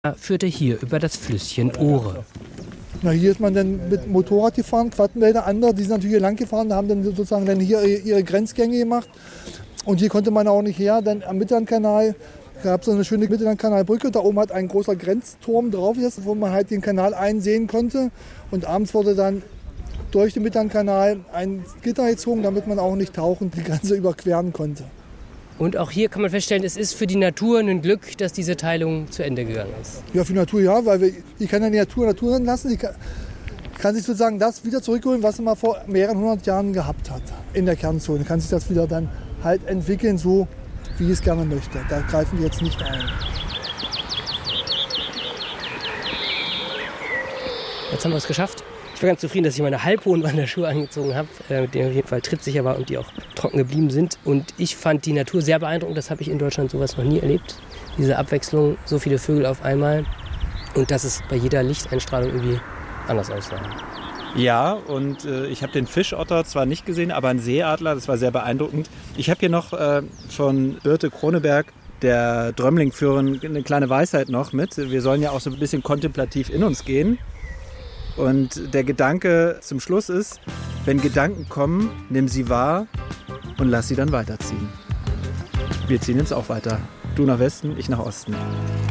führte hier über das Flüsschen Ohre. Na, hier ist man dann mit Motorrad gefahren, Quattenwälder, andere, die sind natürlich hier lang gefahren, haben dann sozusagen dann hier ihre Grenzgänge gemacht. Und hier konnte man auch nicht her, denn am Mittellandkanal gab es so eine schöne Mittellandkanalbrücke. Da oben hat ein großer Grenzturm drauf, wo man halt den Kanal einsehen konnte. Und abends wurde dann durch den Mittellandkanal ein Gitter gezogen, damit man auch nicht tauchend die Grenze überqueren konnte. Und auch hier kann man feststellen, es ist für die Natur ein Glück, dass diese Teilung zu Ende gegangen ist. Ja, für die Natur ja, weil die kann ja die Natur lassen. Die kann sich sozusagen das wieder zurückholen, was sie mal vor mehreren hundert Jahren gehabt hat in der Kernzone. Kann sich das wieder dann halt entwickeln, so wie es gerne möchte. Da greifen wir jetzt nicht ein. Jetzt haben wir es geschafft. Ich war ganz zufrieden, dass ich meine halbhohen Wanderschuhe angezogen habe, mit denen ich auf jeden Fall trittsicher war und die auch trocken geblieben sind. Und ich fand die Natur sehr beeindruckend. Das habe ich in Deutschland sowas noch nie erlebt. Diese Abwechslung, so viele Vögel auf einmal. Und dass es bei jeder Lichteinstrahlung irgendwie anders aussah. Ja, und ich habe den Fischotter zwar nicht gesehen, aber einen Seeadler, das war sehr beeindruckend. Ich habe hier noch von Birte Kroneberg, der Drömling-Führerin, eine kleine Weisheit noch mit. Wir sollen ja auch so ein bisschen kontemplativ in uns gehen. Und der Gedanke zum Schluss ist, wenn Gedanken kommen, nimm sie wahr und lass sie dann weiterziehen. Wir ziehen jetzt auch weiter. Du nach Westen, ich nach Osten.